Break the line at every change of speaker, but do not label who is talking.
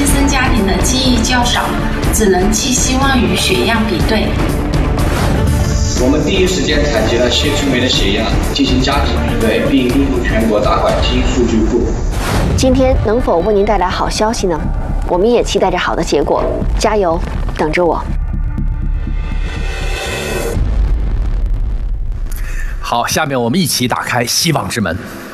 新生家庭的记忆较少，只能寄希望于血样比对。
我们第一时间采集了谢春梅的血样，进行加值比对，并入驻全国大管基因数据库。
今天能否为您带来好消息呢？我们也期待着好的结果，加油，等着我。
好，下面我们一起打开希望之门。